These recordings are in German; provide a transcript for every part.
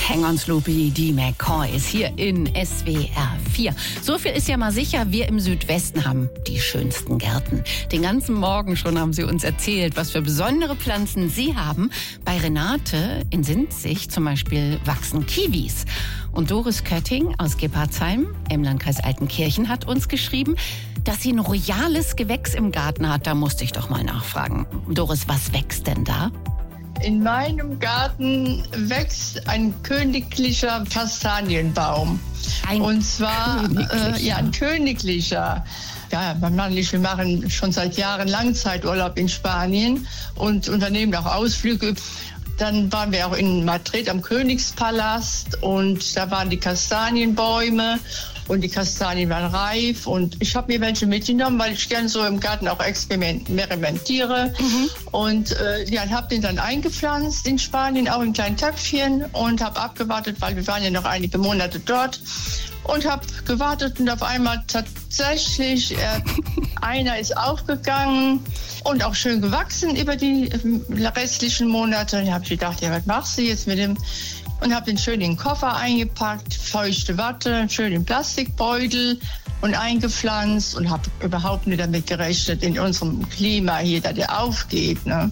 Hang on Sloopy, die McCoys hier in SWR 4. So viel ist ja mal sicher, wir im Südwesten haben die schönsten Gärten. Den ganzen Morgen schon haben sie uns erzählt, was für besondere Pflanzen sie haben. Bei Renate in Sinzig zum Beispiel wachsen Kiwis. Und Doris Kötting aus Gebhardsheim im Landkreis Altenkirchen hat uns geschrieben, dass sie ein royales Gewächs im Garten hat. Da musste ich doch mal nachfragen. Doris, was wächst denn da? In meinem Garten wächst ein königlicher Kastanienbaum. Und zwar ein königlicher. Ja, mein Mann und ich, wir machen schon seit Jahren Langzeiturlaub in Spanien und unternehmen auch Ausflüge. Dann waren wir auch in Madrid am Königspalast und da waren die Kastanienbäume und die Kastanien waren reif und ich habe mir welche mitgenommen, weil ich gerne so im Garten auch experimentiere. Und habe den dann eingepflanzt in Spanien, auch in kleinen Töpfchen und habe abgewartet, weil wir waren ja noch einige Monate dort und habe gewartet und auf einmal tatsächlich einer ist aufgegangen und auch schön gewachsen über die restlichen Monate. Da habe ich gedacht, ja, was machst du jetzt mit dem? Und habe den schön in den Koffer eingepackt, feuchte Watte, schön in Plastikbeutel und eingepflanzt und habe überhaupt nicht damit gerechnet, in unserem Klima hier, dass der aufgeht. Ne?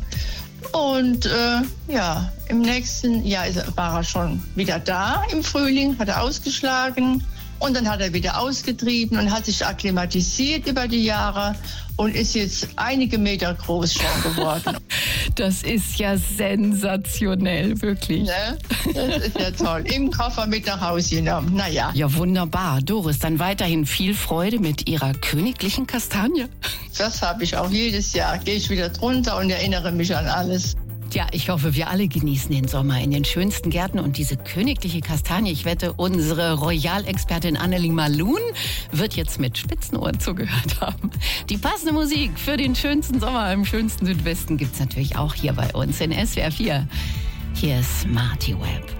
Und im nächsten Jahr war er schon wieder da, im Frühling, hat er ausgeschlagen. Und dann hat er wieder ausgetrieben und hat sich akklimatisiert über die Jahre und ist jetzt einige Meter groß schon geworden. Das ist ja sensationell, wirklich. Ne? Das ist ja toll. Im Koffer mit nach Hause genommen. Naja. Ja, wunderbar. Doris, dann weiterhin viel Freude mit Ihrer königlichen Kastanie. Das habe ich auch jedes Jahr. Gehe ich wieder drunter und erinnere mich an alles. Ja, ich hoffe, wir alle genießen den Sommer in den schönsten Gärten und diese königliche Kastanie. Ich wette, unsere Royal-Expertin Annelie Malun wird jetzt mit Spitzenohren zugehört haben. Die passende Musik für den schönsten Sommer im schönsten Südwesten gibt's natürlich auch hier bei uns in SWR 4. Hier ist Marty Webb.